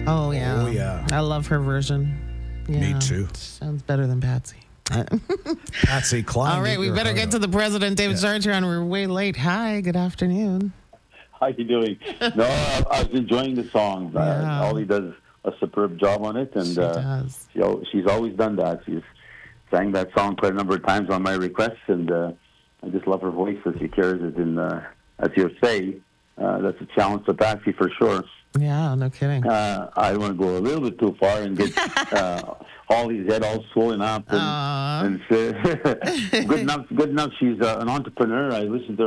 Oh, yeah. Oh, yeah. I love her version. Me Yeah. too. Sounds better than Patsy. Patsy Cline. All right, we better get to the president, David Sartron. We're way late. Hi, good afternoon. How you doing? No, I was enjoying the song. Yeah. Ollie does a superb job on it, and She does. she's always done that. She's sang that song quite a number of times on my requests, and I just love her voice as she carries it. And as you say, that's a challenge to Patsy for sure. Yeah, no kidding. I want to go a little bit too far and get Ollie's head all swollen up. And good enough. Good enough. She's an entrepreneur. I listened to her